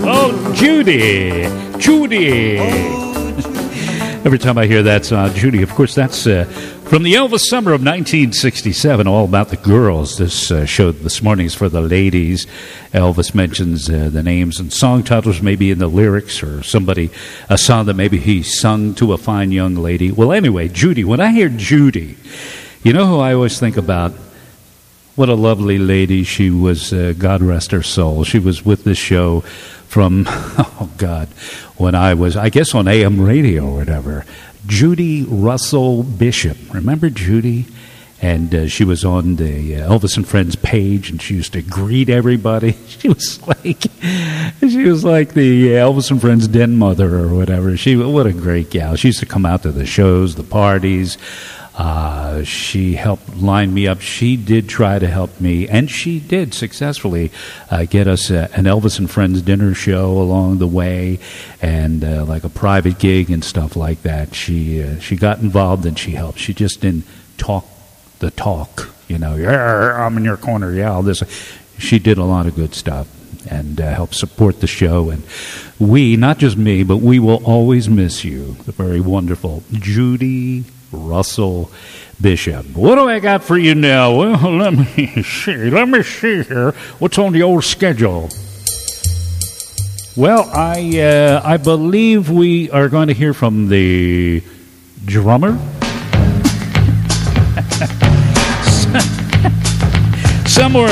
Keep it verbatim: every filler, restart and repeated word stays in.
Oh, Judy. Judy. Every time I hear that song, Judy, of course, that's uh, from the Elvis summer of nineteen sixty-seven, all about the girls. This uh, show this morning is for the ladies. Elvis mentions uh, the names and song titles, maybe in the lyrics, or somebody, a song that maybe he sung to a fine young lady. Well, anyway, Judy, when I hear Judy, you know who I always think about? What a lovely lady she was, uh, God rest her soul. She was with this show from, oh God, when I was, I guess on A M radio or whatever. Judy Russell Bishop. Remember Judy? And uh, she was on the uh, Elvis and Friends page, and she used to greet everybody. She was like, she was like the Elvis and Friends den mother or whatever. She, what a great gal. She used to come out to the shows, the parties. Uh, she helped line me up. She did try to help me, and she did successfully uh, get us uh, an Elvis and Friends dinner show along the way, and uh, like a private gig and stuff like that. She uh, she got involved and she helped. She just didn't talk the talk, you know. Yeah, I'm in your corner. Yeah, all this. She did a lot of good stuff and uh, helped support the show. And we, not just me, but we will always miss you. The very wonderful Judy Russell Bishop. What do I got for you now? Well, let me see. Let me see here. What's on the old schedule? Well, I uh, I believe we are going to hear from the drummer. Somewhere